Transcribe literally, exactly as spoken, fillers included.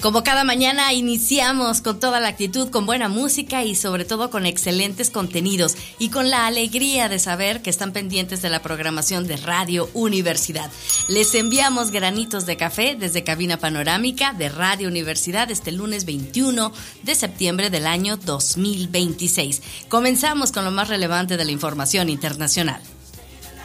Como cada mañana iniciamos con toda la actitud, con buena música y sobre todo con excelentes contenidos y con la alegría de saber que están pendientes de la programación de Radio Universidad. Les enviamos granitos de café desde cabina panorámica de Radio Universidad este lunes veintiuno de septiembre del año dos mil veintiséis. Comenzamos con lo más relevante de la información internacional.